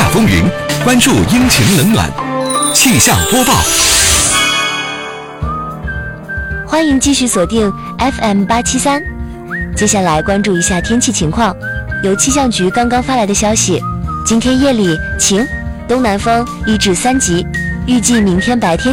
风云，关注阴晴冷暖。气象播报。 欢迎继续锁定 FM873。接下来关注一下天气情况。由气象局刚刚发来的消息，今天夜里晴，东南风1至3级，预计明天白天